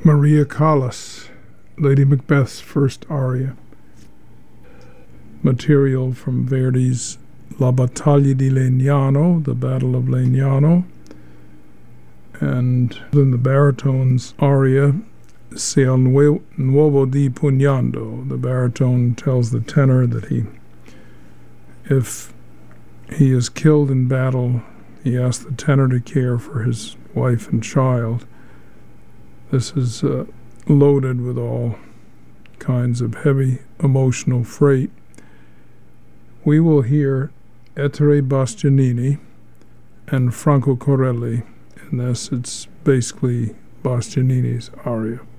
Maria Callas, Lady Macbeth's first aria. Material from Verdi's La Battaglia di Legnano, The Battle of Legnano, and in the baritone's aria, Se al nuovo di pugnando. The baritone tells the tenor that if he is killed in battle, he asks the tenor to care for his wife and child. This is loaded with all kinds of heavy emotional freight. We will hear Ettore Bastianini and Franco Corelli. In this, it's basically Bastianini's aria.